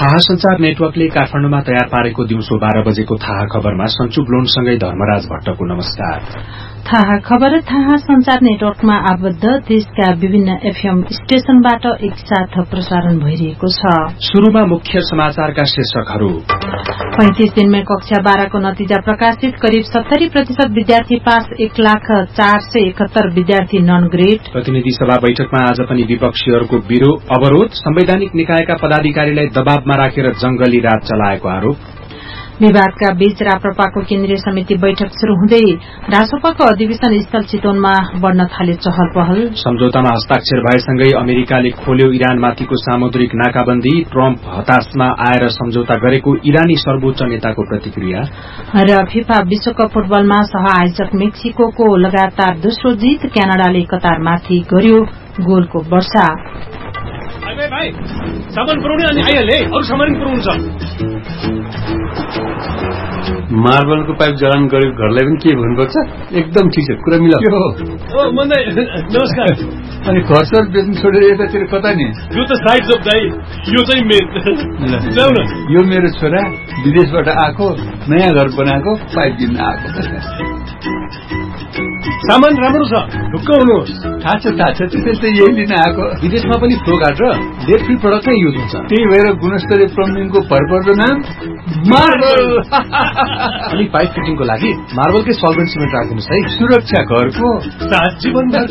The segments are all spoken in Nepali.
थाहा संचार नेटवर्कले काठमाडौँमा तयार पारेको दिउँसो 12 बजेको थाहा खबरमा सञ्चु ब्लोनसँगै धर्मराज भट्टको नमस्कार। थाहा खबर थाहा संचार नेटवर्कमा आबद्ध देशका विभिन्न एफएम स्टेशनबाट एकसाथ प्रसारण भइरहेको छ। शुरूमा मुख्य समाचारका शीर्षकहरू। 35 दिनमै कक्षा 12 को नतिजा प्रकाशित, करिब 70% विद्यार्थी पास, 1,0471 विद्यार्थी नन ग्रेड। प्रतिनिधि सभा बैठकमा आज पनि विपक्षीहरूको अवरोध, संवैधानिक निकायका पदाधिकारीलाई दबावमा राखेर जंगली राज चलाएको आरोप। विवादका बीच राप्रपाको केन्द्रीय समिति बैठक शुरू हुँदै रासोपाको अधिवेशन स्थल चितवनमा बढ़न थाल्यो चहल पहल। सम्झौतामा हस्ताक्षर भएसँगै अमेरिकाले खोल्यो इरानमाथिको सामुद्रिक नाकाबन्दी, ट्रम्प हताशमा आएर सम्झौता गरेको इरानी सर्वोच्च नेताको प्रतिक्रिया। र फिफा विश्वकप फुटबलमा सह आयोजक मेक्सिको लगातार दोस्रो जीत, क्यानाडाले कतारमाथि गर्यो गोलको वर्षा। भाइ सामान पुर्याउने अनि आइहाले, अरू सामान पुर्याउनु छ। मार्बलको पाइप जडान गरेको घरलाई पनि के भन्नुपर्छ? एकदम ठिक छ, कुरा मिलाऊ। नमस्कार। अनि घर बेच्नु छोडेर यतातिर कता नि? यो त साइड जब दाइ, यो चाहिँ मेरो। यो मेरो छोरा विदेशबाट आएको, नयाँ घर बनाएको, पाइप दिन आएको। सामान राम्रो छ, ढुक्क हुनुहोस्। थाहा छ त्यसैले त यही दिन आएको। विदेशमा पनि फ्लो गार्ड र डेट फ्री प्रडक्ट नै युज हुन्छ। त्यही भएर गुणस्तरीय प्लम्बिङको भरपर्दो नाम मार्बल। अनि पाइप फिटिङको लागि मार्बलकै सल्भेन्ट सिमेन्ट राख्नुहोस् है। सुरक्षा घरको साथ जीवन भर।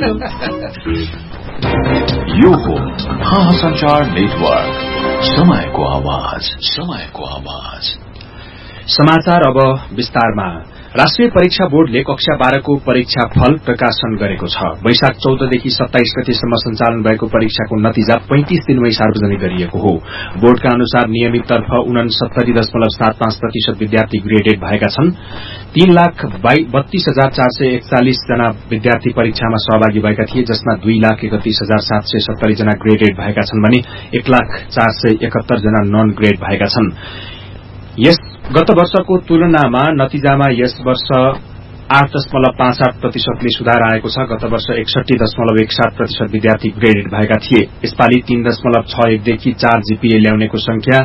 यो हो थाहा संचार नेटवर्क, समयको आवाज, समयको आवाज। समाचार अब विस्तारमा। राष्ट्रिय परीक्षा बोर्डले कक्षा 12 को परीक्षा फल प्रकाशन गरेको छ। वैशाख 14 देखि 27 गतेसम्म सञ्चालन भएको परीक्षाको नतिजा 35 दिनमै सार्वजनिक गरिएको हो। बोर्डका अनुसार नियमित तर्फ 69.75% विद्यार्थी ग्रेडेड भएका छन्। 3,32,441 जना विद्यार्थी परीक्षामा सहभागी भएका थिए, जसमा 2,31,770 जना ग्रेडेड भएका छन् भने 1,0471 जना नन ग्रेड भएका छन्। गत वर्षको तुलनामा नतिजामा यस वर्ष 8.58% सुधार आएको छ। गत वर्ष 61.17% विद्यार्थी ग्रेडेड भएका थिए। यसपालि 3.61 देखि 4 जीपीए ल्याउनेको संख्या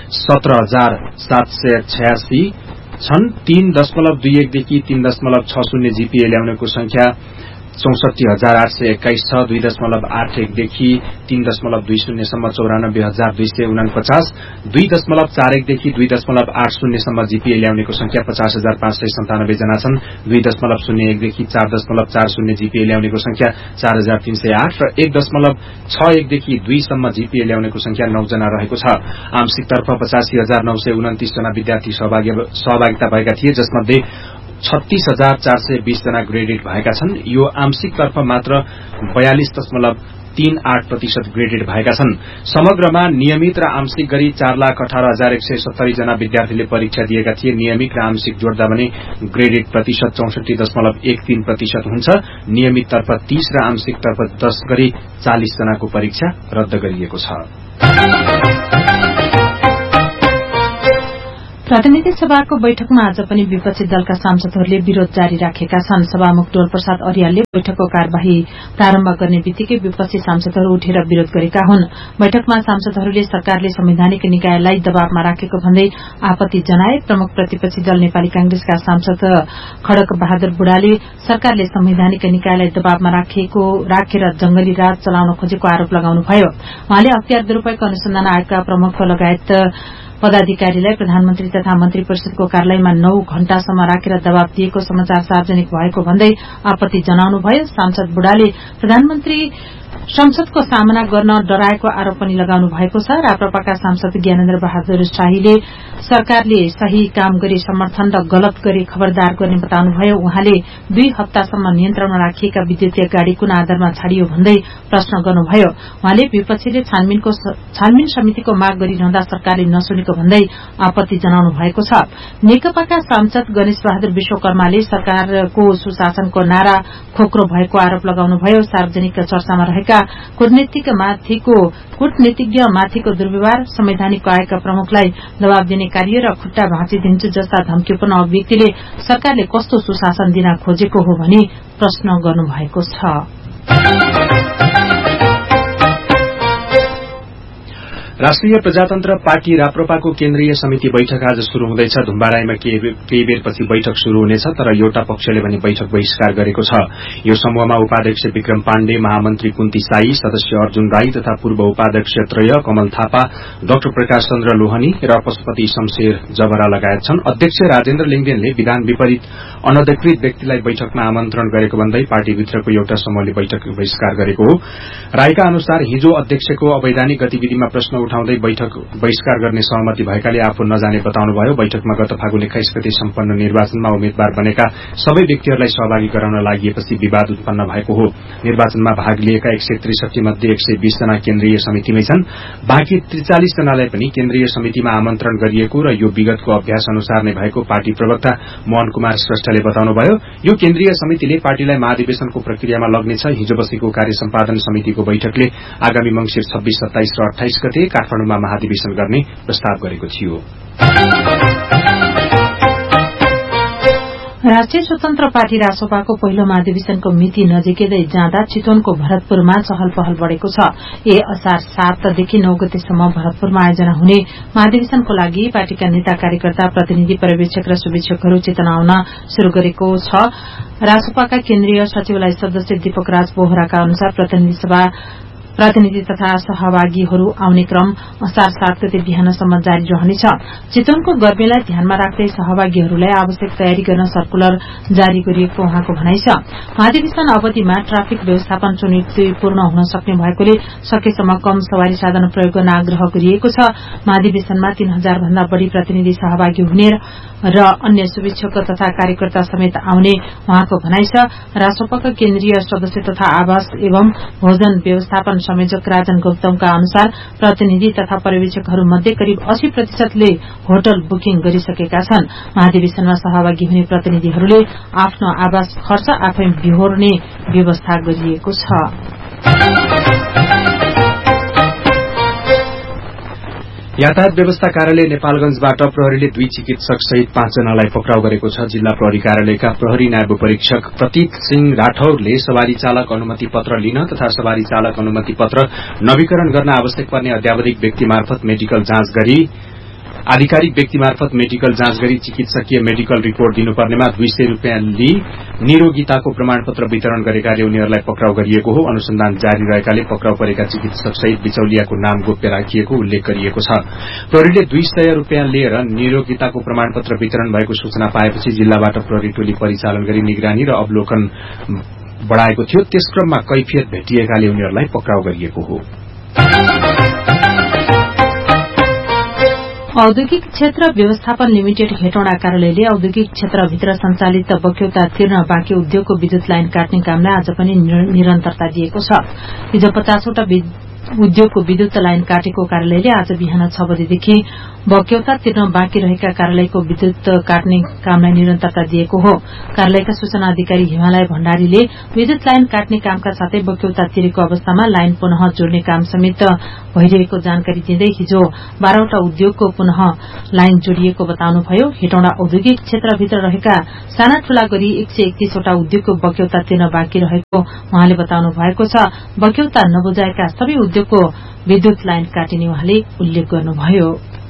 17,786 छन्। 3.21 देखि 3.60 जीपीए ल्याउनेको संख्या 64,821 छ। 2.81 देखि 3.20 सम्म 94,249, 2.41 देखि 2.80 सम्म जीपीए ल्याउनेको संख्या 50,597 जना छन्। 2.01 देखि 4.40 जीपीए ल्याउनेको संख्या 4,308 र 1.61 देखि 2 सम्म जीपीए ल्याउनेको संख्या 9 जना रहेको छ। आंशिक तर्फ 85,929 जना विद्यार्थी सहभागिता भएका थिए, जसमध्ये 36,420 जना ग्रेडेड भएका छन्। यो आंशिक तर्फ मात्र 42.38% ग्रेडेड भएका छन्। समग्रमा नियमित र आंशिक गरी 4,18,170 जना विद्यार्थीले परीक्षा दिएका थिए। नियमित र आंशिक जोड्दा भने ग्रेडेड प्रतिशत 64.13% हुन्छ। नियमित तर्फ 30 र आंशिक तर्फ 10 गरी 40 जनाको परीक्षा रद्द गरिएको छ। प्रतिनिधि सभाको बैठकमा आज पनि विपक्षी दलका सांसदहरूले विरोध जारी राखेका छन्। सभामुख डोल प्रसाद अर्यालले बैठकको कार्यवाही प्रारम्भ गर्ने बित्तिकै विपक्षी सांसदहरू उठेर विरोध गरेका हुन्। बैठकमा सांसदहरूले सरकारले संवैधानिक निकायलाई दबावमा राखेको भन्दै आपत्ति जनाए। प्रमुख प्रतिपक्षी दल नेपाली कांग्रेसका सांसद खड्ग बहादुर बुढाले सरकारले संवैधानिक निकायलाई दबावमा राखेर जंगली राज चलाउन खोजेको आरोप लगाउनुभयो। उहाँले अख्तियार दुरूपयोग अनुसन्धान आयोगका प्रमुख लगायत पदाधिकारीलाई प्रधानमन्त्री तथा मन्त्री परिषदको कार्यालयमा 9 घण्टासम्म राखेर दबाव दिएको समाचार सार्वजनिक भएको भन्दै आपत्ति जनाउनुभयो। सांसद बुढाले प्रधानमन्त्री संसदको सामना गर्न डराएको आरोप पनि लगाउनु भएको छ। राप्रपाका सांसद ज्ञानेन्द्र बहादुर शाहीले सरकारले सही काम गरी समर्थन र गलत गरी खबरदार गर्ने बताउनुभयो। उहाँले 2 हप्तासम्म नियन्त्रणमा राखिएका विद्युतीय गाड़ी कुन आधारमा छाडियो भन्दै प्रश्न गर्नुभयो। उहाँले विपक्षीले छानबिन समितिको माग गरिरहँदा सरकारले नसुनेको भन्दै आपत्ति जनाउनु भएको छ। नेकपाका सांसद गणेश बहादुर विश्वकर्माले सरकारको सुशासनको नारा खोक्रो भएको आरोप लगाउनुभयो। सार्वजनिक चर्चामा रहेका कूटनीतिज्ञ माथिको दुर्व्यवहार, संवैधानिक आयोगका प्रमुखलाई दबाव दिने कार्य र खुट्टा भाँचिदिन्छु जस्ता धम्कीपूर्ण अभिव्यक्तिले सरकारले कस्तो सुशासन दिन खोजेको हो भनी प्रश्न गर्नुभएको छ। राष्ट्रिय प्रजातन्त्र पार्टी राप्रपाको केन्द्रीय समिति बैठक आज शुरू हुँदैछ। धुम्बाराईमा केही बेरपछि बैठक शुरू हुनेछ, तर एउटा पक्षले भने बैठक बहिष्कार गरेको छ। यो समूहमा उपाध्यक्ष विक्रम पाण्डे, महामन्त्री कुन्ती साई, सदस्य अर्जुन राई तथा पूर्व उपाध्यक्ष त्रय कमल थापा, डाक्टर प्रकाश चन्द्र लोहनी र पशुपति शमशेर जबरा लगायत छन्। अध्यक्ष राजेन्द्र लिङदेनले विधान विपरीत अनधिकृत व्यक्तिलाई बैठकमा आमन्त्रण गरेको भन्दै पार्टीभित्रको एउटा समूहले बैठक बहिष्कार गरेको हो। राईका अनुसार हिजो अध्यक्षको अवैधानिक गतिविधिमा प्रश्न उठाउँदै बैठक बहिष्कार गर्ने सहमति भएकाले आफू नजाने बताउनुभयो। बैठकमा गत फागुन 21 गते सम्पन्न निर्वाचनमा उम्मेद्वार बनेका सबै व्यक्तिहरूलाई सहभागी गराउन लागिएपछि विवाद उत्पन्न भएको हो। निर्वाचनमा भाग लिएका 163 मध्ये 120 जना केन्द्रीय समितिमै छन्। बाँकी 43 जनालाई पनि केन्द्रीय समितिमा आमन्त्रण गरिएको र यो विगतको अभ्यास अनुसार नै भएको पार्टी प्रवक्ता मोहन कुमार श्रेष्ठले बताउनुभयो। यो केन्द्रीय समितिले पार्टीलाई महाधिवेशनको प्रक्रियामा लग्नेछ। हिजो बसेको कार्य सम्पादन समितिको बैठकले आगामी मंसिर 26, 27 र 28 गते काठमाडौँमा महाधिवेशन गर्ने प्रस्ताव गरेको थियो। राष्ट्रिय स्वतन्त्र पार्टी रासोपाको पहिलो महाधिवेशनको मिति नजिकै जाँदा चितवनको भरतपुरमा चहल पहल बढ़ेको छ। असार 7 देखि 9 गतेसम्म भरतपुरमा आयोजना हुने महाधिवेशनको लागि पार्टीका नेता कार्यकर्ता, प्रतिनिधि, पर्यवेक्षक र शुभेच्छकहरू चेतना आउन शुरू गरेको छ। रासोपाका केन्द्रीय सचिवालय सदस्य दीपक राज बोहराका अनुसार प्रतिनिधि तथा सहभागीहरू आउने क्रम असार 7 गते बिहानसम्म जारी रहनेछ। चितवनको गर्मीलाई ध्यानमा राख्दै सहभागीहरूलाई आवश्यक तयारी गर्न सर्कुलर जारी गरिएको उहाँको भनाइ छ। महाधिवेशन अवधिमा ट्राफिक व्यवस्थापन चुनौतीपूर्ण हुन सक्ने भएकोले सकेसम्म कम सवारी साधन प्रयोग गर्न आग्रह गरिएको छ। महाधिवेशनमा 3000 भन्दा बढ़ी प्रतिनिधि सहभागी हुने र अन्य शुभेच्छक तथा कार्यकर्ता समेत आउने उहाँको भनाइ छ। रासोपाका केन्द्रीय सदस्य तथा आवास एवं भोजन व्यवस्थापन संयोजक राजन गौतमका अनुसार प्रतिनिधि तथा पर्यवेक्षकहरूमध्ये करिब 80% होटल बुकिङ गरिसकेका छन्। महाधिवेशनमा सहभागी हुने प्रतिनिधिहरूले आफ्नो आवास खर्च आफै बिहोर्ने व्यवस्था गरिएको छ। यातायात व्यवस्था कार्यालय नेपालगंजबाट प्रहरीले 2 चिकित्सक सहित 5 जनालाई पक्राउ गरेको छ। जिल्ला प्रहरी कार्यालयका प्रहरी नायब परीक्षक प्रतीत सिंह राठौरले सवारी चालक अनुमति पत्र लिन तथा सवारी चालक अनुमति पत्र नवीकरण गर्न आवश्यक पर्ने अध्यावधिक व्यक्ति मार्फत मेडिकल जाँच गरी आधिकारिक व्यक्ति मार्फत मेडिकल जाँच गरी चिकित्सकीय मेडिकल रिपोर्ट दिनुपर्नेमा 200 रूपियाँ लिई निरोगिताको प्रमाणपत्र वितरण गरेकाले उनीहरूलाई पक्राउ गरिएको हो। अनुसन्धान जारी रहेकाले पक्राउ परेका चिकित्सक सहित बिचौलियाको नाम गोप्य राखिएको उल्लेख गरिएको छ। प्रहरीले 200 रूपियाँ लिएर निरोगिताको प्रमाणपत्र वितरण भएको सूचना पाएपछि जिल्लाबाट प्रहरी टोली परिचालन गरी निगरानी र अवलोकन बढ़ाएको थियो। त्यस क्रममा कैफियत भेटिएकाले उनीहरूलाई पक्राउ गरिएको हो। औद्योगिक क्षेत्र व्यवस्थापन लिमिटेड हेटौँडा कार्यालयले औद्योगिक क्षेत्रभित्र सञ्चालित बक्यौता तिर्न बाँकी उद्योगको विद्युत लाइन काट्ने कामलाई आज पनि निरन्तरता दिएको छ। हिजो 50 वटा उद्योगको विद्युत लाइन काटेको कार्यालयले आज बिहान 6 बजेदेखि बक्यौता तिर्न बाँकी रहेका कार्यालयको विद्युत काट्ने कामलाई निरन्तरता दिएको हो। कार्यालयका सूचना अधिकारी हिमालय भण्डारीले विद्युत लाइन काट्ने कामका साथै बक्यौता तिरेको अवस्थामा लाइन पुनः जोड्ने काम समेत भइरहेको जानकारी दिँदै हिजो 12 वटा उद्योगको पुनः लाइन जोडिएको बताउनुभयो। हेटौँडा औद्योगिक क्षेत्रभित्र रहेका साना ठूला गरी 131 वटा उद्योगको बक्यौता तिर्न बाँकी रहेको उहाँले बताउनु भएको छ। बक्यौता नबुझाएका सबै उद्योगको विद्युत लाइन काटिने उहाँले उल्लेख गर्नुभयो।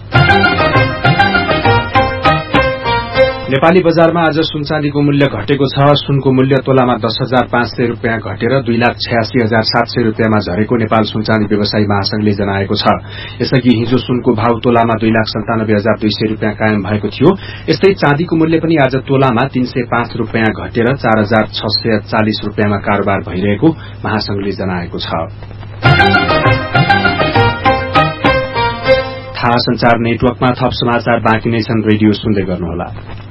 नेपाली बजारमा आज सुनचाँदीको मूल्य घटेको छ। सुनको मूल्य तोलामा 10,500 रूपियाँ घटेर 2,86,700 रूपियाँमा झरेको नेपाल सुनचाँदी व्यवसायी महासंघले जनाएको छ। यसअघि हिजो सुनको भाव तोलामा 2,97,200 रूपियाँ कायम भएको थियो। यस्तै चाँदीको मूल्य पनि आज तोलामा 305 रूपियाँ घटेर 4,640 रूपियाँमा कारोबार भइरहेको महासंघले जनाएको छ। थाहा संचार नेटवर्कमा थप समाचार बाँकी नै छन्। रेडियो सुन्दै गर्नुहोला।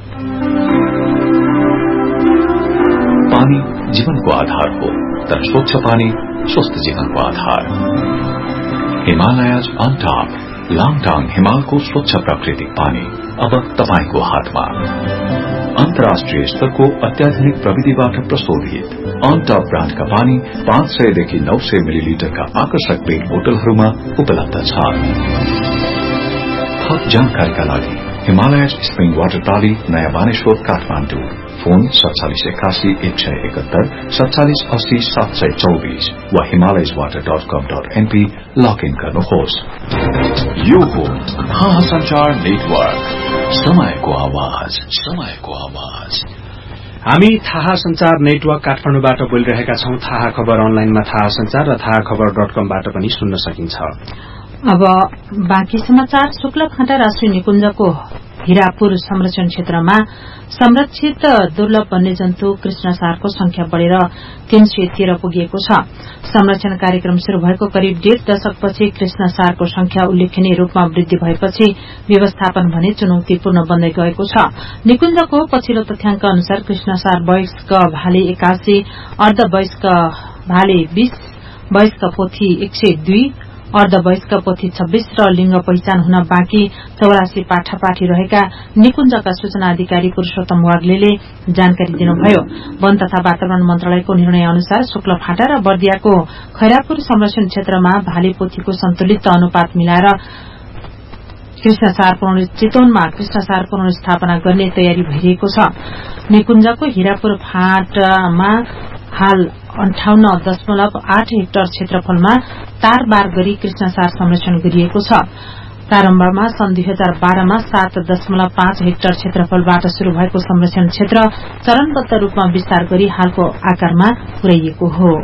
पानी जीवनको आधार हो, तर स्वच्छ पानी स्वस्थ जीवनको आधार। हिमालयज अन टॉप लाङटाङ हिमालको स्वच्छ प्राकृतिक पानी अब तपाईको हातमा। अन्तर्राष्ट्रिय स्तरको अत्याधुनिक प्रविधिबाट प्रशोधित अन टॉप ब्रान्डका पानी 500 देखि 900 मिलिलिटरका आकर्षक पेट बोतलहरूमा उपलब्ध छ। थप जानकारीका लागि हिमालय स्प्रिङ वाटर प्राली नयाँ बानेश्वर काठमाडौँ। फोन 4781 171 4780 724 वा himalayaswater.com.np लग इन गर्नुहोस्। यो हो थाहा संचार नेटवर्क, समयको आवाज, समयको आवाज। हामी थाहा संचार नेटवर्क काठमाडौँबाट बोलिरहेका छौं। थाहा खबर अनलाइनमा थाहा संचार र थाहाखबर.com-बाट पनि सुन्न सकिन्छ। अब बाँकी समाचार। शुक्लखाँटा राष्ट्रिय निकुञ्जको हिरापुर संरक्षण क्षेत्रमा संरक्षित दुर्लभ वन्यजन्तु कृष्णसारको संख्या बढ़ेर 313 पुगेको छ। संरक्षण कार्यक्रम शुरू भएको करिब 1.5 दशकपछि कृष्णसारको संख्या उल्लेखनीय रूपमा वृद्धि भएपछि व्यवस्थापन भने चुनौतीपूर्ण बन्दै गएको छ। निकुञ्जको पछिल्लो तथ्याङ्क अनुसार कृष्णसार वयस्क भाले 81, अर्धवयस्क भाले 20, वयस्क पोथी 102, अर्धवयस्क पोथी 26 र लिंग पहिचान हुन बाँकी 84 पाठापाठी रहेका निकुञ्जका सूचना अधिकारी पुरूषोत्तम वाग्लेले जानकारी दिनुभयो। वन तथा वातावरण मन्त्रालयको निर्णय अनुसार शुक्लफाँटा र बर्दियाको खैरापुर संरक्षण क्षेत्रमा भाले पोथीको सन्तुलित अनुपात मिलाएर चितवनमा कृष्णसार पुनर्स्थापना गर्ने तयारी भइरहेको छ। निकुञ्जको हिरापुर फाँटमा हाल 58.8 हेक्टर क्षेत्रफलमा तारबार गरी कृष्णसार संरक्षण गरिएको छ। प्रारम्भमा सन् 2012 मा 7.5 हेक्टर क्षेत्रफलबाट शुरू भएको संरक्षण क्षेत्र चरणबद्ध रूपमा विस्तार गरी हालको आकारमा पुर्याइएको हो।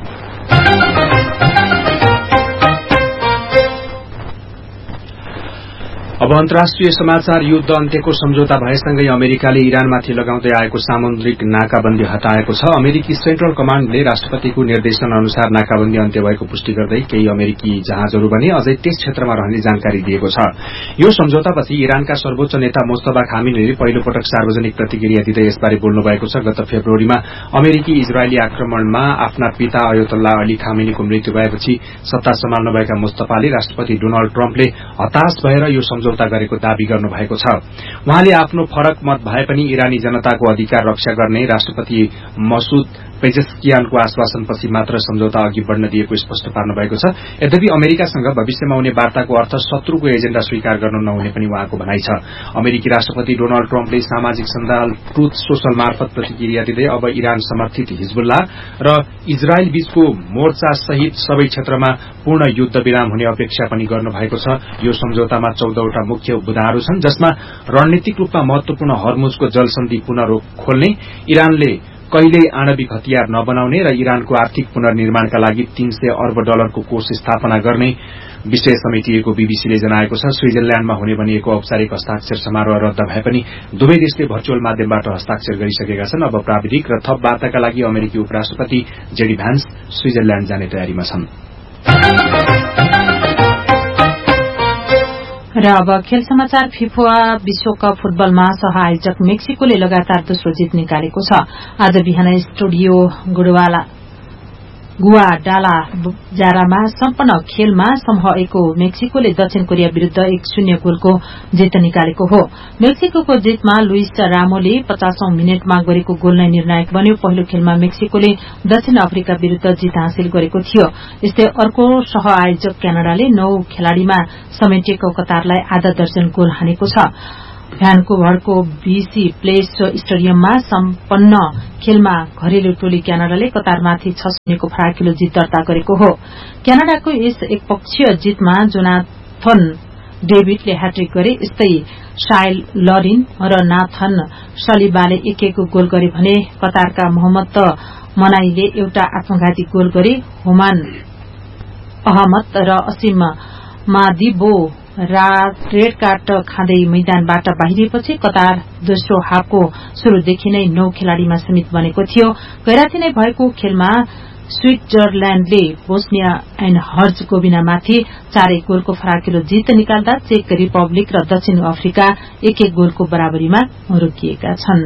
अब अन्तर्राष्ट्रिय समाचार। युद्ध अन्त्यको सम्झौता भएसँगै अमेरिकाले इरानमाथि लगाउँदै आएको सामुद्रिक नाकाबन्दी हटाएको छ। अमेरिकी सेन्ट्रल कमाण्डले राष्ट्रपतिको निर्देशन अनुसार नाकाबन्दी अन्त्य भएको पुष्टि गर्दै केही अमेरिकी जहाजहरू भने अझै त्यस क्षेत्रमा रहने जानकारी दिएको छ। यो सम्झौतापछि इरानका सर्वोच्च नेता मोस्तफा खामेनीले पहिलो पटक सार्वजनिक प्रतिक्रिया दिँदै यसबारे बोल्नु भएको छ। गत फेब्रुअरीमा अमेरिकी इजरायली आक्रमणमा आफ्ना पिता अयतोल्लाह अली खामेनीको मृत्यु भएपछि सत्ता सम्हाल्नुभएका मोस्तफाले राष्ट्रपति डोनाल्ड ट्रम्पले हताश भएर यो सम्झौता गरेको दावी गर्नुभएको छ। उहाँले आफ्नो फरक मत भए पनि इरानी जनताको अधिकार रक्षा गर्ने राष्ट्रपति मसूद पेजेस्कियानको आश्वासनपछि मात्र सम्झौता अघि बढ़न दिएको स्पष्ट पार्नु भएको छ। यद्यपि अमेरिकासँग भविष्यमा हुने वार्ताको अर्थ शत्रुको एजेण्डा स्वीकार गर्न नहुने पनि उहाँको भनाइ छ। अमेरिकी राष्ट्रपति डोनाल्ड ट्रम्पले सामाजिक सञ्जाल ट्रुथ सोशल मार्फत प्रतिक्रिया दिँदै अब इरान समर्थित हिजबुल्लाह र इजरायल बीचको मोर्चा सहित सबै क्षेत्रमा पूर्ण युद्ध विराम हुने अपेक्षा पनि गर्नु भएको छ। यो सम्झौतामा 14वटा मुख्य बुदाहरू छन्, जसमा रणनीतिक रूपमा महत्वपूर्ण हर्मुजको जलसन्धि पुनः खोल्ने, इरानले कहिल्यै आणविक हतियार नबनाउने र इरानको आर्थिक पुनर्निर्माणका लागि $300 अर्ब कोष स्थापना गर्ने विषय समेटिएको बीबीसीले जनाएको छ। स्विजरल्याण्डमा हुने भनिएको औपचारिक हस्ताक्षर समारोह रद्द भए पनि दुवै देशले भर्चुअल माध्यमबाट हस्ताक्षर गरिसकेका छन्। अब प्राविधिक र थप वार्ताका लागि अमेरिकी उपराष्ट्रपति जेडी भ्यान्स स्विजरल्याण्ड जाने तयारीमा छन्। र अब खेल समाचार। फिफा विश्वकप फुटबलमा सह-आयोजक मेक्सिकोले लगातार दोस्रो जित निकालेको छ। आज बिहान स्टुडियो गुवाडालाजारामा सम्पन्न खेलमा समूह ए को मेक्सिकोले दक्षिण कोरिया विरूद्ध 1-0 गोलको जित निकालेको हो। मेक्सिकोको जितमा लुइस रामोले 50औं मिनेटमा गरेको गोल नै निर्णायक बन्यो। पहिलो खेलमा मेक्सिकोले दक्षिण अफ्रिका विरूद्ध जित हासिल गरेको थियो। यस्तै अर्को सह-आयोजक क्यानाडाले 9 खेलाड़ीमा समेटिएको कतारलाई आधा दर्जन गोल हानेको छ। भ्यानकुभरको बीसी प्लेस स्टेडियममा सम्पन्न खेलमा घरेलु टोली क्यानाडाले कतारमाथि 6-0 को फराकिलो जित दर्ता गरेको हो। क्यानाडाको यस एकपक्षीय जितमा जोनाथन डेभिडले ह्याट्रिक गरे। यस्तै शाइल लरिन र नाथन सलिबाले 1-1 गोल गरे भने कतारका मोहम्मद मनाईले एउटा आत्मघाती गोल गरे। हुमान अहमद र असिम मादिबो रेड कार्ड खाँदै मैदानबाट बाहिरिएपछि कतार दोस्रो हाफको शुरूदेखि नै 9 खेलाड़ीमा सीमित बनेको थियो। गैराती नै भएको खेलमा स्विट्जरल्याण्डले बोस्निया एण्ड हर्जगोभिनामाथि 4-1 गोलको फराकिलो जित निकाल्दा चेक रिपब्लिक र दक्षिण अफ्रिका 1-1 गोलको बराबरीमा रोकिएका छन्।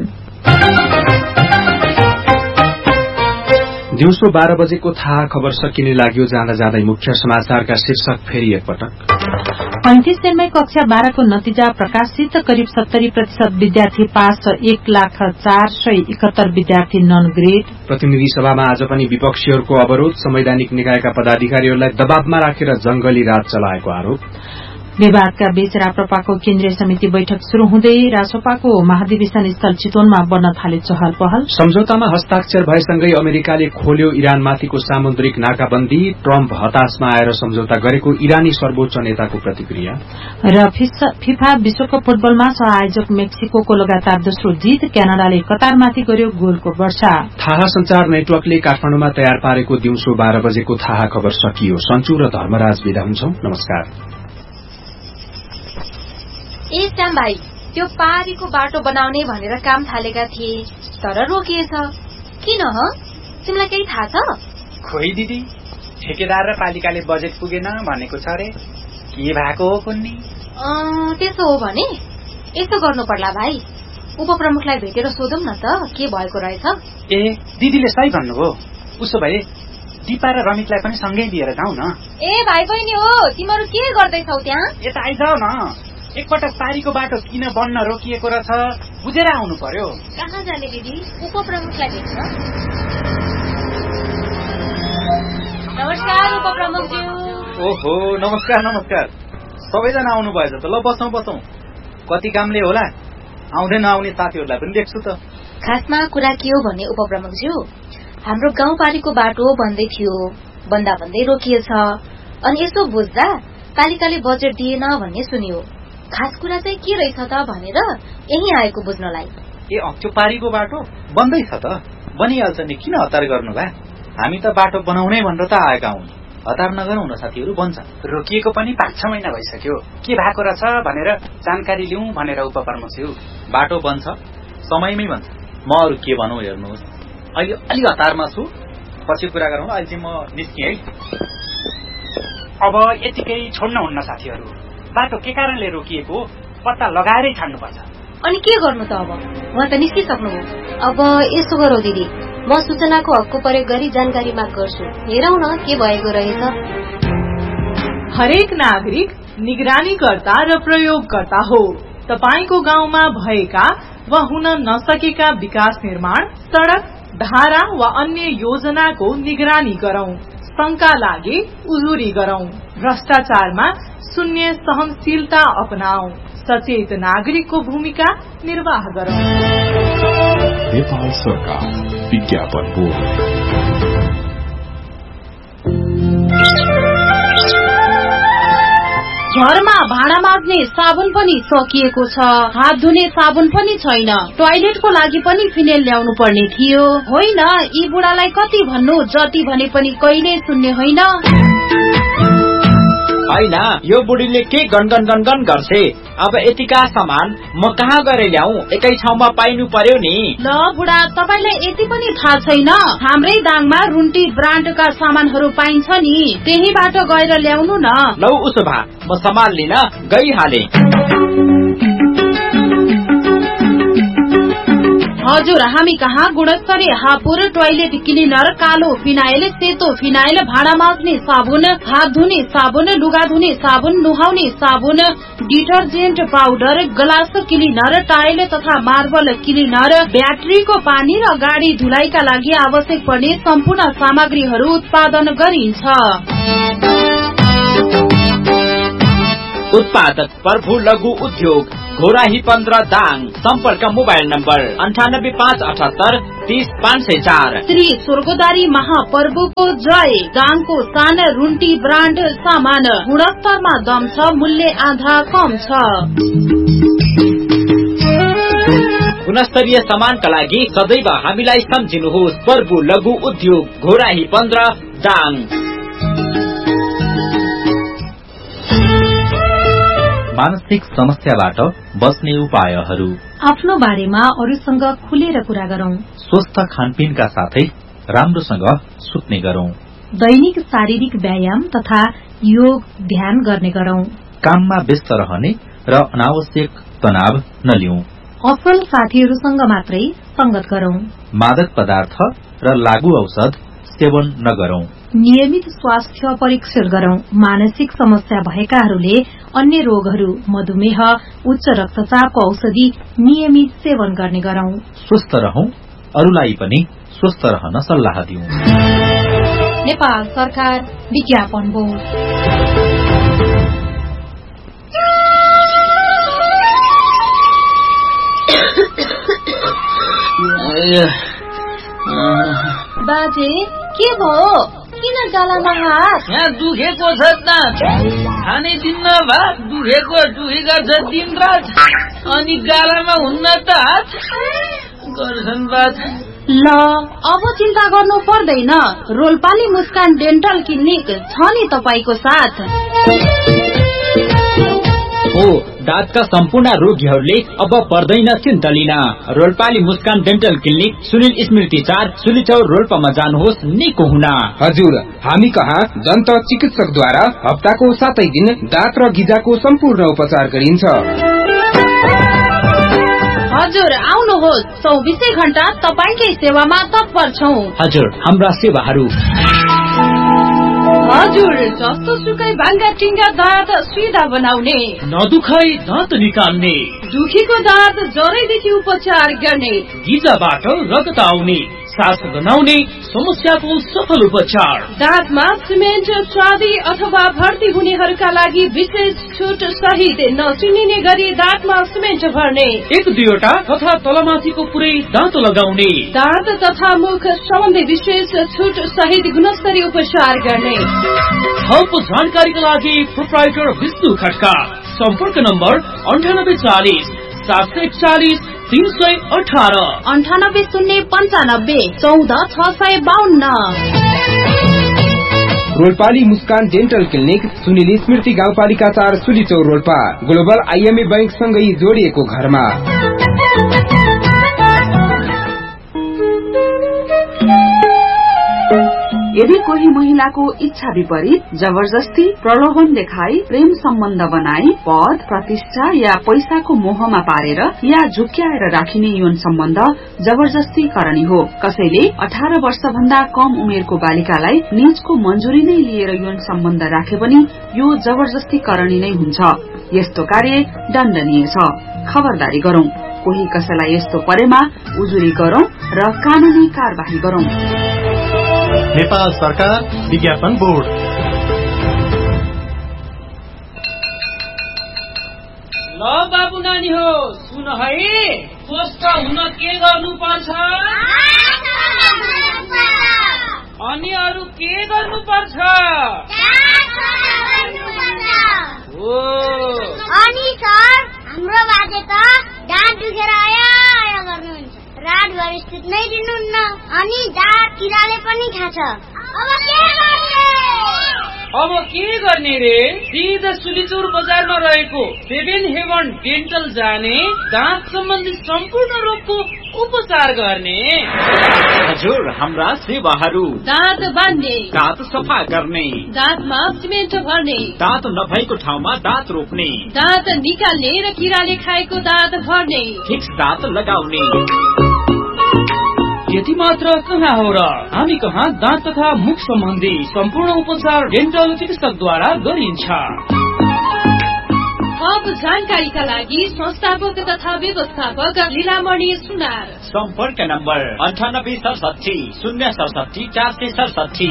दिउँसो 12 बजेको थाहा खबर सकिने लाग्यो। जाँदा जाँदै मुख्य समाचारका शीर्षक फेरि एकपटक। 35 दिनमै कक्षा 12 को नतिजा प्रकाशित। करिब 70% विद्यार्थी पास, 1,04,71 विद्यार्थी नन ग्रेड। प्रतिनिधि सभामा आज पनि विपक्षीहरूको अवरोध। संवैधानिक निकायका पदाधिकारीहरूलाई दबावमा राखेर जंगली राज चलाएको आरोप। विवादका बीच राप्रपाको केन्द्रीय समिति बैठक शुरू हुँदै रासोपाको महाधिवेशन स्थल चितवनमा बन्न थाल्यो चहल पहल। सम्झौतामा हस्ताक्षर भएसँगै अमेरिकाले खोल्यो इरानमाथिको सामुद्रिक नाकाबन्दी। ट्रम्प हताशमा आएर सम्झौता गरेको इरानी सर्वोच्च नेताको प्रतिक्रिया। र फिफा विश्वकप फुटबलमा सहआयोजक मेक्सिको लगातार दोस्रो जीत। क्यानाडाले कतारमाथि गर्यो गोलको वर्षा। थाहा संचार नेटवर्कले काठमाडौँमा तयार पारेको दिउँसो 12 बजेको थाहा खबर सकियो। सन्चु र धर्मराज बिदा हुन्छौं। नमस्कार। ए श्याम भाइ, त्यो पारीको बाटो बनाउने भनेर काम थालेका थिए तर रोकिएछ। किन ह? तिमीलाई केही थाहा छ? खोइ दिदी, ठेकेदार र पालिकाले बजेट पुगेन भनेको छ रे। के भएको हो कुन्नी? त्यसो हो भने यसो गर्नु पर्ला भाइ, उपप्रमुखलाई भेटेर सोधौं न त के भएको रहेछ। ए दिदीले सही भन्नुभयो। उसो भए दिपा र रमितलाई पनि सँगै लिएर जाउँ न। ए भाइ बहिनी हो, तिमीहरू के गर्दैछौ त्यहाँ? यता आइजाऊ न। एकपटक पारीको बाटो किन बन्न रोकिएको रहेछ बुझेर आउनु पर्यो। कहाँ जाने दिदी? उपप्रमुखलाई भेट्न। नमस्कार उपप्रमुखज्यू। ओहो नमस्कार नमस्कार। सबैजना आउनु भएछ त। ल बसौँ बसौँ। कति कामले होला, आउँदै नआउने साथीहरूलाई पनि देख्छु त। खासमा कुरा के हो भने उपप्रमुखज्यू, हाम्रो गाउँपारीको बाटो बन्दै थियो, बन्दा बन्दै रोकिएछ। अनि यसो बुझ्दा पालिकाले बजेट दिएन भन्ने सुनियो। खास कुरा चाहिँ के रहेछ त भनेर यही आएको बुझ्नलाई। ए त्यो पारीको बाटो बन्दै छ त। बनिहाल्छ नि, किन हतार गर्नु भा? हामी त बाटो बनाउनै भनेर त आएका हौं। हतार नगरौँ न साथीहरू, बन्छ। रोकिएको पनि 5-6 महिना भइसक्यो। के भएको रहेछ भनेर जानकारी लिउँ भनेर उपप्रमुखज्यू। बाटो बन्छ, समयमै बन्छ। म अरू के भनौँ हेर्नुहोस्, अहिले अलि हतारमा छु, पछि कुरा गरौँ। अहिले चाहिँ म निस्केँ है। अब यतिकै छोड्न हुन्न साथीहरू। बाटो के कारणले रोकिएको पत्ता लगाएरै छाड्नुपर्छ। अनि के गर्नु त अब? उहाँ त निस्किसक्नुभयो। अब यसो गरौ दिदी, म सूचनाको हकको प्रयोग गरी जानकारी माग गर्छु। हेरौँ न के भएको रहेछ। हरेक नागरिक निगरानीकर्ता र प्रयोगकर्ता हो। तपाईको गाउँमा भएका वा हुन नसकेका विकास निर्माण, सड़क, धारा वा अन्य योजनाको निगरानी गरौं। शंका लागे उजुरी गरौं। भ्रष्टाचारमा शून्य सहनशीलता अपनाऊ। सचेत नागरिकको भूमिका निर्वाह गरौं। नेपाल सरकार विज्ञापन बोर्ड। घरमा भाँडा माझ्ने साबुन पनि सकिएको छ, हात धुने साबुन पनि छैन, टोयलेटको लागि पनि फिनेल ल्याउनु पर्ने थियो। होइन, यी बुढालाई कति भन्नु, जति भने पनि कहिले सुन्ने होइन। होइन, यो बुढीले के गनगन गनगन गर्छे। अब यतिका सामान म कहाँ गएर ल्याऊ? एकै ठाउँमा पाइनु पर्यो नि। ल बुढा, तपाईलाई यति पनि थाहा छैन? हाम्रै दाङमा रुन्टी ब्रान्डका सामानहरू पाइन्छ नि, त्यहीबाट गएर ल्याउनु न। लौ उसो भए म सामान लिन गइहाले। हजुर, हामी कहाँ गुणस्तरीय हापुर, टोयलेट क्लिनर, कालो फिनाइल, सेतो फिनाइल, भाँडा माझ्ने साबुन, हात धुने साबुन, लुगा धुने साबुन, नुहाउने साबुन, detergent powder, glass cleaner, tile तथा मार्बल क्लिनर, ब्याट्रीको पानी र गाडी धुलाइका लागि आवश्यक पर्ने सम्पूर्ण सामग्रीहरू उत्पादन गरिन्छ। उत्पादक प्रभु लघु उद्योग, घोराही 15 दाङ। सम्पर्क मोबाइल नम्बर 9858 30 504। श्री स्वर्गदारी महापर्वको जय। दाङको सान रुन्टी ब्रान्ड सामान, गुणस्तरमा दम छ, मूल्य आधा कम छ। गुणस्तरीय सामानका लागि सदैव हामीलाई सम्झिनुहोस्। प्रभु लघु उद्योग, घोराही 15 दाङ। मानसिक समस्याबाट बच्ने उपायहरू। आफ्नो बारेमा अरूसँग खुलेर कुरा गरौं। स्वस्थ खानपिनका साथै राम्रोसँग सुत्ने गरौं। दैनिक शारीरिक व्यायाम तथा योग ध्यान गर्ने गरौं। काममा व्यस्त रहने र अनावश्यक तनाव नलिउँ। असल साथीहरूसँग मात्रै संगत गरौं। मादक पदार्थ र लागू औषध सेवन नगरौं। नियमित स्वास्थ्य परीक्षण गरौं। मानसिक समस्या भएकाहरूले अन्य रोगहरू, मधुमेह, उच्च रक्तचापको औषधि नियमित सेवन गर्ने गरौं। स्वस्थ रहौं, अरूलाई पनि स्वस्थ रहन सल्लाह दिउँ। नेपाल सरकार विज्ञापन बोर्ड। बाजे के भयो? किन गालामा हात? यहाँ दुखेको छ दाँत, खाने दिन्न भात, दुखेको गर्छ दिनरात, अनि गालामा हुन्न त हात गर्छन् बात। ल अब चिन्ता गर्नु पर्दैन, रोल्पाली मुस्कान डेन्टल क्लिनिक छ नि तपाईको साथ। हो दाँतका सम्पूर्ण रोगीहरूले अब पर्दैन चिन्ता लिन। रोल्पाली मुस्कान डेन्टल क्लिनिक सुनिल स्मृति 4 सुलिचौर रोल्पामा जानुहोस् निको हुन। हजुर, हामी कहाँ दन्त चिकित्सकद्वारा हप्ताको 7 दिन दाँत र गिजाको सम्पूर्ण उपचार गरिन्छ। हजुर आउनुहोस्, 24 घण्टा तपाईकै सेवामा तत्पर छौं। हजुर, हाम्रा सेवाहरू हजुर जस्तो सुकै भाङ्गा टिङ्गा दाँत सिधा बनाउने, नदुखाई दाँत निकाल्ने, दुखेको दाँत जरैदेखि उपचार गर्ने, गिजाबाट रगत आउने, सास गनाउने समस्याको सफल उपचार, दाँतमा सिमेन्ट स्वादी अथवा भर्ती हुनेहरूका लागि विशेष छुट सहित नचिनिने गरी दाँतमा सिमेन्ट भर्ने, 1-2 तथा तलमाथिको पुरै दाँत लगाउने, दाँत तथा मुख सम्बन्धी विशेष छुट सहित गुणस्तरीय उपचार गर्ने। थप जानकारीका लागि प्रोप्राइटर विष्णु खड्का। सम्पर्क नम्बर 9840 741 318 98 095 14 652। रोल्पाली मुस्कान डेन्टल क्लिनिक सुनिल स्मृति गाउँपालिका 4 सुलिचौर रोल्पा, ग्लोबल IMA बैंक सँगै जोडिएको घरमा। यदि कोही महिलाको इच्छा विपरीत जबरजस्ती प्रलोभन देखाई प्रेम सम्बन्ध बनाई पद प्रतिष्ठा या पैसाको मोहमा पारेर या झुक्क्याएर राखिने यौन सम्बन्ध जबरजस्ती करणी हो। कसैले 18 वर्ष भन्दा कम उमेरको बालिकालाई निजको मंजूरी नै लिएर यौन सम्बन्ध राखे पनि यो जबरजस्ती करणी नै हुन्छ। यस्तो कार्य दण्डनीय छ। खबरदारी गरौं, कोही कसैलाई यस्तो परेमा उजुरी गरौं र कानूनी कार्यवाही गरौं। नेपाल सरकार विज्ञापन बोर्ड। ल बाबु नानी हो सुन है, स्वस्थ हुन के गर्नुपर्छ अनि अरू के गर्नुपर्छ? अनि सर हाम्रो बाजे त दाँत दुखेर आया गर्नुहुन्छ, रात भरि सुत्नै दिनुहुन्न, अनि दाँत किराले पनि खान्छ। अब के गर्ने रे? सिधा सुलिचौर बजारमा रहेको 7 हेवन डेन्टल जाने, दाँत सम्बन्धी सम्पूर्ण रोगको उपचार गर्ने। हजुर, हाम्रा सेवाहरू दाँत बान्ने, दाँत सफा गर्ने, दाँतमा सिमेन्ट भर्ने, दाँत नभएको ठाउँमा दाँत रोप्ने, दाँत निकाल्ने र किराले खाएको दाँत भर्ने, फिक्स दाँत लगाउने। यति मात्र कहाँ हो र, हामी कहाँ दाँत तथा मुख सम्बन्धी सम्पूर्ण उपचार डेन्टल चिकित्सकद्वारा गरिन्छ। थप जानकारीका लागि संस्थापक तथा व्यवस्थापक लीलामणि सुनार। सम्पर्क नम्बर 9867 067 467।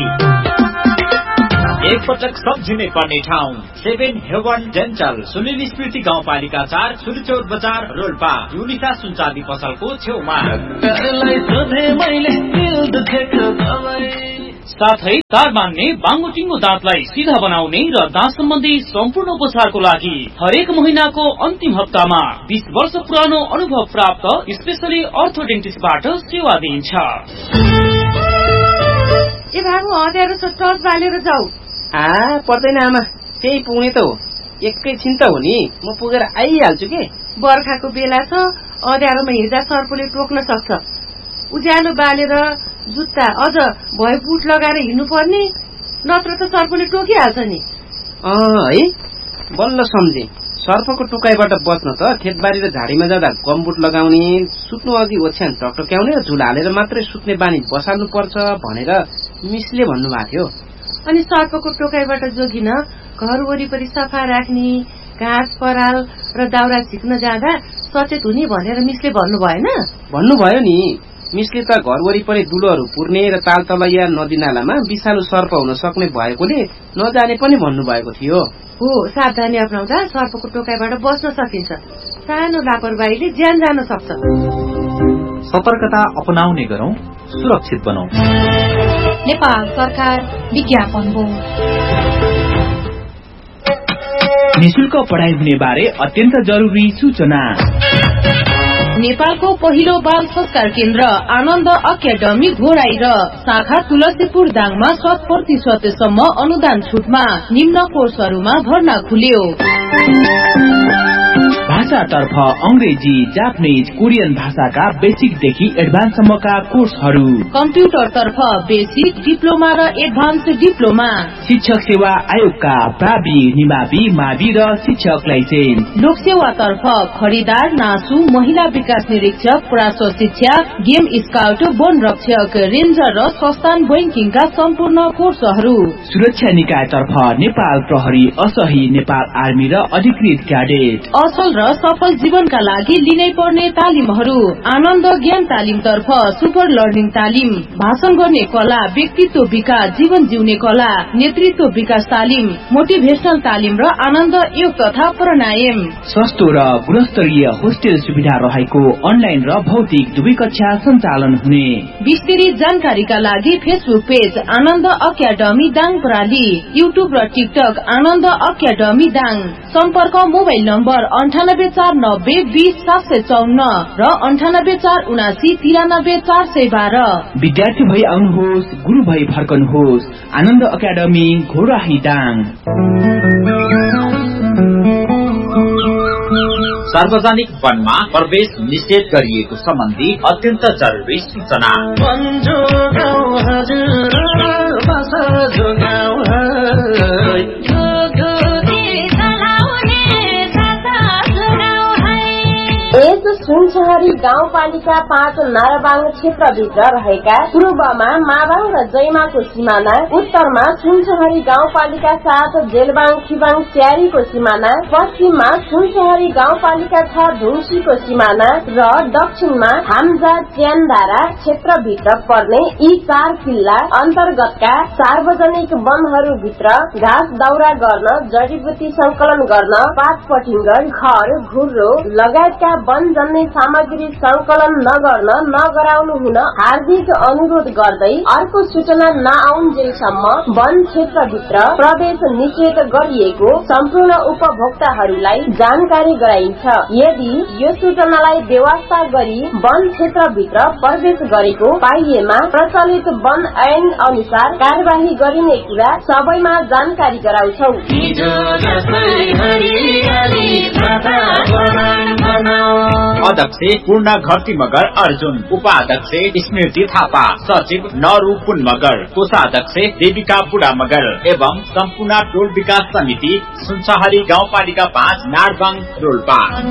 एक पटक सम्झिनै पर्ने ठाउँ 7 हेवन डेन्टल सुनिल स्मृति गाउँपालिका 4 सुलिचौर बजार रोल्पा, युनिसा सुनचाँदी पसलको छेउमा। साथै तार बान्ने बाङ्गोटिङ्गो दाँतलाई सिधा बनाउने र दाँत सम्बन्धी सम्पूर्ण उपचारको लागि हरेक महिनाको अन्तिम हप्तामा 20 वर्ष पुरानो अनुभव प्राप्त स्पेशली अर्थोडेन्टिस्टबाट सेवा दिइन्छ। ए बाबु अँध्यारो छ, टर्च बालेर जाऊ। पर्दैन आमा, त्यही पुग्ने त हो, एकैछिन त हो नि, म पुगेर आइहाल्छु के। बर्खाको बेला छ, अँध्यारोमा हिँड्दा सर्पले टोक्न सक्छ। उज्यालो बालेर जुत्ता अझ भए बुट लगाएर हिँड्नु पर्ने, नत्र त सर्पले टोकिहाल्छ नि। है बल्ल सम्झे, सर्पको टोकाइबाट बच्न त खेतबारी र झाडीमा जाँदा गमबुट लगाउने, सुत्नु अघि ओछ्यान टकटक्याउने र झुला हालेर मात्रै सुत्ने बानी बसाल्नु पर्छ भनेर मिसले भन्नुभएको थियो। अनि सर्पको टोकाइबाट जोगिन घर वरिपरि सफा राख्ने, घाँस पराल र दाउरा झिक्न जाँदा सचेत हुने भनेर मिसले भन्नु भएन? भन्नुभयो नि, मिसले त घर वरिपरि दुलोहरू पुर्ने र तालतलैया नदी नालामा विषालु सर्प हुन सक्ने भएकोले नजाने पनि भन्नुभएको थियो। हो, सावधानी अपनाउँदा सर्पको टोकाइबाट बच्न सकिन्छ। सानो लापरवाहीले ज्यान जान सक्छ। सतर्कता अपनाउने गरौं, सुरक्षित बनौं। नेपाल सरकार विज्ञापन हो। निशुल्क पढाइ हुने बारे अत्यन्त जरुरी सूचना। नेपालको पहिलो बाल संस्कार केन्द्र आनन्द अकादमी घोराई र शाखा तुलसीपुर दाङमा 100% सम्म अनुदान छुटमा निम्न कोर्सहरूमा भर्ना खुल्यो। भाषातर्फ अंग्रेजी, जापानीज, कोरियन भाषाका बेसिकदेखि एडभान्ससम्मका कोर्सहरू। कम्प्युटरतर्फ बेसिक, डिप्लोमा र एडभान्स डिप्लोमा। शिक्षक सेवा आयोगका प्रावि, निमावि, मावि र शिक्षक लाइसेन्स। लोकसेवातर्फ खरिदार, नासु, महिला विकास निरीक्षक, प्राश्व शिक्षा, गेम स्काउट, वन रक्षक, रेन्जर र संस्थान बैंकिङका सम्पूर्ण कोर्सहरू। सुरक्षा निकायतर्फ नेपाल प्रहरी, असही, नेपाल आर्मी र अधिकृत क्याडेट। असल र सफल जीवनका लागि लिनै पर्ने तालिमहरू। आनन्द ज्ञान तालिमतर्फ सुपर लर्निङ तालिम, भाषण गर्ने कला, व्यक्तित्व विकास, जीवन जिउने कला, नेतृत्व विकास तालिम, मोटिभेशनल तालिम र आनन्द योग तथा प्राणायाम। सस्तो र गुणस्तरीय होस्टेल सुविधा रहेको अनलाइन र भौतिक दुवै कक्षा सञ्चालन हुने। विस्तृत जानकारीका लागि फेसबुक पेज आनन्द अकादमी दाङ प्रणाली, युट्युब र टिकटक आनन्द अकादमी दाङ। सम्पर्क मोबाइल नम्बर 9849020754 र 9847793412। विद्यार्थी भई आउनुहोस्, गुरु भई फर्कनुहोस्। आनन्द अकादमी घोराही दाङ। सार्वजनिक वनमा प्रवेश निषेध गरिएको सम्बन्धी अत्यन्त जरुरी सूचना। सुनसहरी गाउँपालिका 5 नाराबाङ क्षेत्रभित्र रहेका पूर्वमा माबाङ र जयमाको सिमाना, उत्तरमा सुनसहरी गाउँपालिका 7 जेलबाङ खिबाङ स्यारीको सिमाना, पश्चिममा सुनसहरी गाउँपालिका 6 धुम्सीको सिमाना र दक्षिणमा हाम्जा च्यानदारा क्षेत्रभित्र पर्ने यी 4 किल्ला अन्तर्गतका सार्वजनिक वनहरूभित्र घाँस दाउरा गर्न, जडीबुटी संकलन गर्न, पात पटिङ्गर, घर, घुर्रो लगायतका वन जन्य सामग्री संकलन नगर्न नगराउनु हुन हार्दिक अनुरोध गर्दै अर्को सूचना नआउन्जेलसम्म वन क्षेत्रभित्र प्रवेश निषेध गरिएको सम्पूर्ण उपभोक्ताहरूलाई जानकारी गराइन्छ। यदि यो सूचनालाई बेवास्ता गरी वन क्षेत्रभित्र प्रवेश गरेको पाइएमा प्रचलित वन ऐन अनुसार कार्यवाही गरिने कुरा सबैमा जानकारी गराउँछौ। अध्यक्ष पूर्ण घरती मगर अर्जुन, उपाध्यक्ष स्मृति थापा, सचिव नरू पुन मगर, कोषाध्यक्ष देविका बुढा मगर एवं सम्पूर्ण टोल विकास समिति सुनसहरी गाउँपालिका 5 नारबाङ रोल्पा।